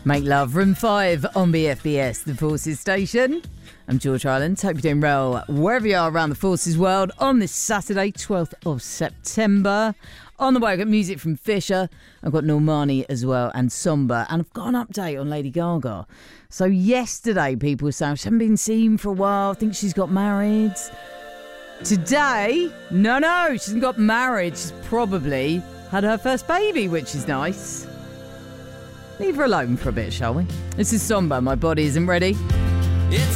Make love, Room 5 on BFBS, the Forces station. I'm George Ireland. Hope you're doing well wherever you are around the Forces world on this Saturday, 12th of September. On the way, I've got music from Fisher. I've got Normani as well and Somber. And I've got an update on Lady Gaga. So yesterday, people were saying she hasn't been seen for a while. I think she's got married. Today, no, she hasn't got married. She's probably had her first baby, which is nice. Leave her alone for a bit, shall we? This is Somber. My body isn't ready. It's